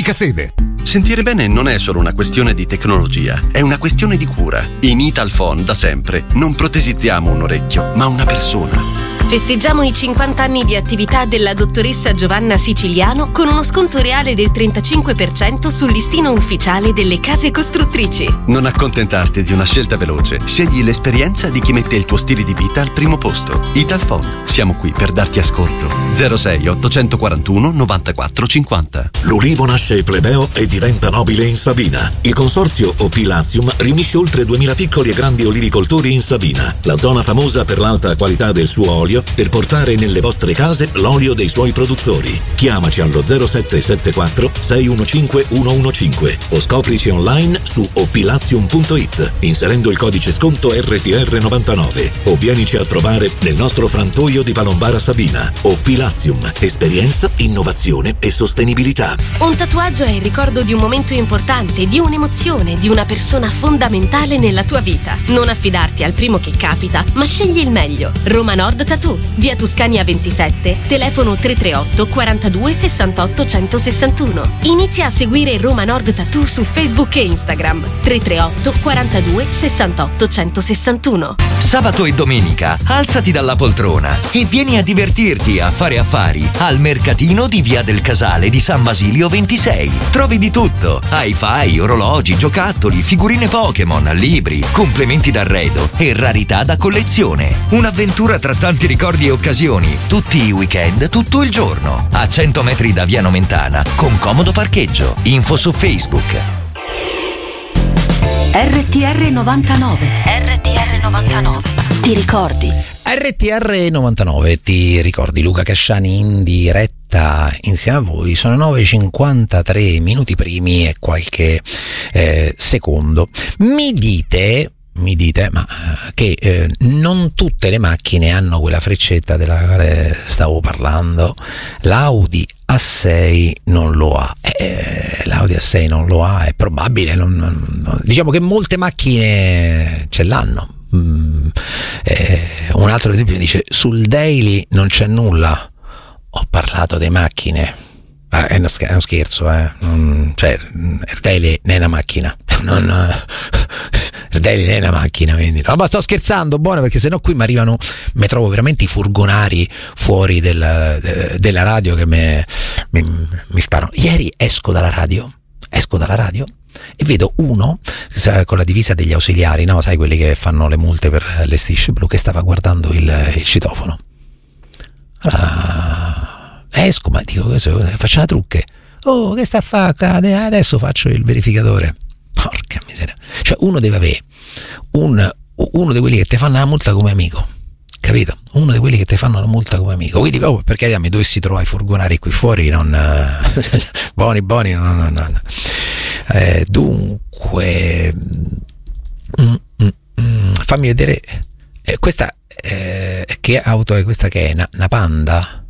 unica sede. Sentire bene non è solo una questione di tecnologia, è una questione di cura. In Italphone, da sempre, non protesizziamo un orecchio, ma una persona. Festeggiamo i 50 anni di attività della dottoressa Giovanna Siciliano con uno sconto reale del 35% sul listino ufficiale delle case costruttrici. Non accontentarti di una scelta veloce. Scegli l'esperienza di chi mette il tuo stile di vita al primo posto. Italphone. Siamo qui per darti ascolto. 06 841 94 50. L'ulivo nasce plebeo e diventa nobile in Sabina. Il consorzio OP Latium riunisce oltre 2000 piccoli e grandi olivicoltori in Sabina, la zona famosa per l'alta qualità del suo olio, per portare nelle vostre case l'olio dei suoi produttori. Chiamaci allo 0774 615 115 o scoprici online su oplatium.it inserendo il codice sconto RTR99 o vienici a trovare nel nostro frantoio di Palombara Sabina. OP Latium, esperienza, innovazione e sostenibilità. Un tatuaggio è il ricordo di un momento importante, di un'emozione, di una persona fondamentale nella tua vita. Non affidarti al primo che capita, ma scegli il meglio. Roma Nord Tattoo, via Tuscania 27, telefono 338 42 68 161. Inizia a seguire Roma Nord Tattoo su Facebook e Instagram. 338 42 68 161. Sabato e domenica alzati dalla poltrona e vieni a divertirti a fare affari al mercatino di via del Casale di San Basilio 26. Trovi di tutto: hi-fi, orologi, giocattoli, figurine Pokémon, libri, complementi d'arredo e rarità da collezione. Un'avventura tra tanti ricordi e occasioni, tutti i weekend, tutto il giorno. A 100 metri da via Nomentana, con comodo parcheggio. Info su Facebook. RTR 99. RTR 99. Ti ricordi? RTR 99, ti ricordi? Luca Casciani in diretta insieme a voi. Sono 9:53 minuti primi e qualche secondo. Mi dite ma che non tutte le macchine hanno quella freccetta della quale stavo parlando. L'Audi A6 non lo ha. L'Audi A6 non lo ha, è probabile, diciamo che molte macchine ce l'hanno. Un altro esempio mi dice: sul Daily non c'è nulla. Ho parlato di macchine. È uno scherzo, cioè il Daily non è una macchina. Il Daily non è una macchina, quindi no, ma sto scherzando, buono, perché sennò qui mi trovo veramente i furgonari fuori della radio che mi sparano. Ieri esco dalla radio e vedo uno con la divisa degli ausiliari, no? Sai, quelli che fanno le multe per le strisce blu, che stava guardando il citofono. Allora, esco, ma dico, faccio una trucche. Oh, che sta a fare? Adesso faccio il verificatore. Porca miseria. Cioè, uno deve avere uno di quelli che ti fanno la multa come amico, capito? Uno di quelli che ti fanno la multa come amico. Quindi, perché mi dovessi trovare i furgonari qui fuori, non buoni, no. Dunque, fammi vedere questa, che auto è questa, che è una Panda?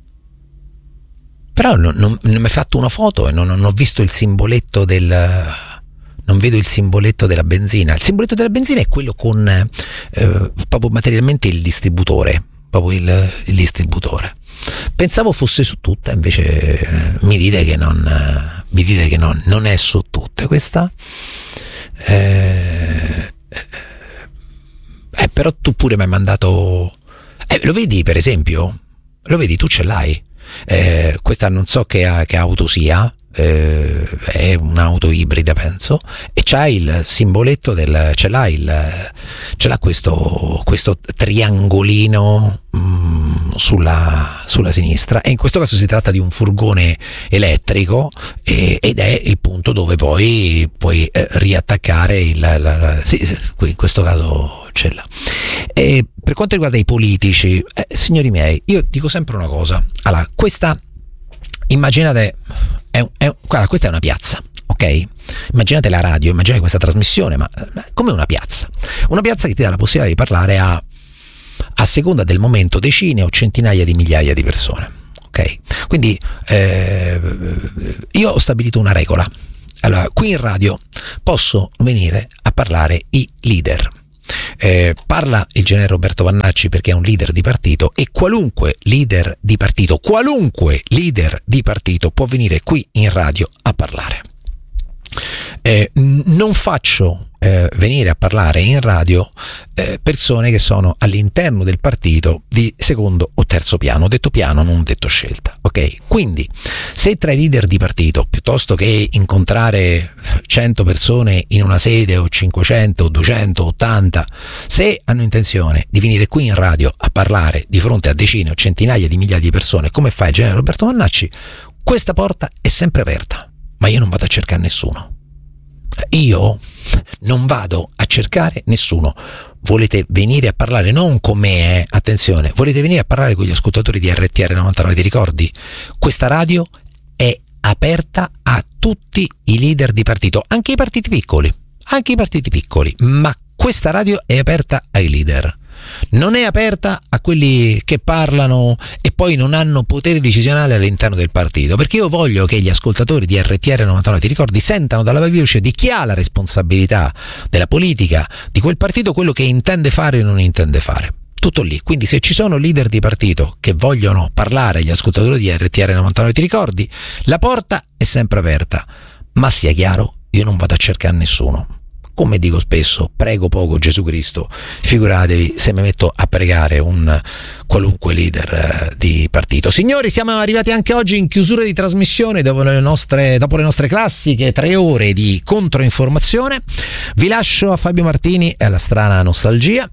Però non mi ha fatto una foto e non ho visto il simboletto non vedo il simboletto della benzina. Il simboletto della benzina è quello con proprio materialmente il distributore, proprio il distributore. Pensavo fosse su tutte, invece mi dite che non è su tutte questa. Però tu pure mi hai mandato, lo vedi, per esempio, tu ce l'hai, questa non so che auto sia, è un'auto ibrida penso, e c'ha il simboletto ce l'ha questo triangolino sulla sinistra, e in questo caso si tratta di un furgone elettrico ed è il punto dove poi puoi riattaccare sì, qui in questo caso ce l'ha. E per quanto riguarda i politici, signori miei, io dico sempre una cosa. Allora, questa, immaginate, guarda, questa è una piazza, ok? Immaginate la radio, immaginate questa trasmissione, ma come una piazza che ti dà la possibilità di parlare a seconda del momento decine o centinaia di migliaia di persone, ok? Quindi io ho stabilito una regola. Allora, qui in radio posso venire a parlare i leader. Parla il generale Roberto Vannacci perché è un leader di partito, e qualunque leader di partito può venire qui in radio a parlare. Non faccio venire a parlare in radio persone che sono all'interno del partito di secondo o terzo piano. Ho detto piano, non ho detto scelta, ok? Quindi se tra i leader di partito, piuttosto che incontrare 100 persone in una sede o 500 o 280, se hanno intenzione di venire qui in radio a parlare di fronte a decine o centinaia di migliaia di persone, come fa il generale Roberto Vannacci, questa porta è sempre aperta, ma io non vado a cercare nessuno. Io non vado a cercare nessuno. Volete venire a parlare non con me, attenzione, volete venire a parlare con gli ascoltatori di RTR 99, ti ricordi? Questa radio è aperta a tutti i leader di partito, anche i partiti piccoli, ma questa radio è aperta ai leader. Non è aperta a quelli che parlano e poi non hanno potere decisionale all'interno del partito, perché io voglio che gli ascoltatori di RTR 99, ti ricordi, sentano dalla voce di chi ha la responsabilità della politica di quel partito quello che intende fare e non intende fare. Tutto lì. Quindi se ci sono leader di partito che vogliono parlare agli ascoltatori di RTR 99, ti ricordi, la porta è sempre aperta, ma sia chiaro, io non vado a cercare nessuno. Come dico spesso, prego poco Gesù Cristo, figuratevi se mi metto a pregare un qualunque leader di partito. Signori, siamo arrivati anche oggi in chiusura di trasmissione dopo le nostre classiche 3 ore di controinformazione. Vi lascio a Fabio Martini e alla strana nostalgia,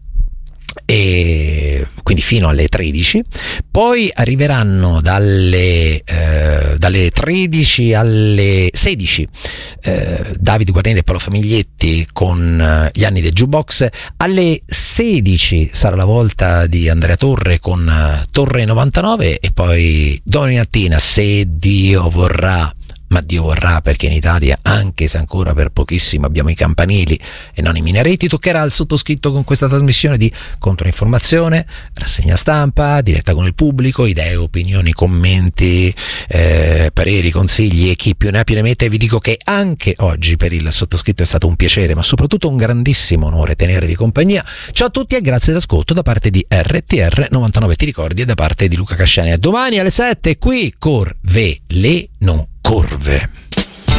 e quindi fino alle 13, poi arriveranno dalle 13 alle 16 Davide Guarneri e Paolo Famiglietti con gli anni del jukebox. Alle 16 sarà la volta di Andrea Torre con Torre 99, e poi domani mattina, se Dio vorrà, ma Dio vorrà, perché in Italia, anche se ancora per pochissimo abbiamo i campanili e non i minareti, toccherà al sottoscritto con questa trasmissione di controinformazione, rassegna stampa, diretta con il pubblico, idee, opinioni, commenti, pareri, consigli e chi più ne ha più ne mette. Vi dico che anche oggi per il sottoscritto è stato un piacere, ma soprattutto un grandissimo onore tenervi compagnia. Ciao a tutti e grazie d'ascolto da parte di RTR 99, ti ricordi, e da parte di Luca Casciani. A domani alle 7 qui Corveleno Corve.